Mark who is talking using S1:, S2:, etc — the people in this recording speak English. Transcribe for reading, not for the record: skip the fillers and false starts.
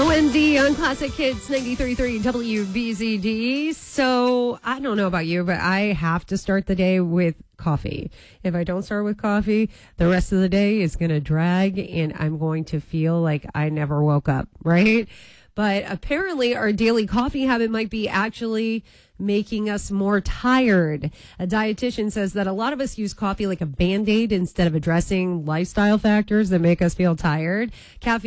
S1: OMD on Classic Hits 93.3 WBZD. So I don't know about you, but I have to start the day with coffee. If I don't start with coffee, the rest of the day is going to drag and I'm going to feel like I never woke up, right? But apparently our daily coffee habit might be actually making us more tired. A dietitian says that a lot of us use coffee like a Band-Aid instead of addressing lifestyle factors that make us feel tired. Caffeine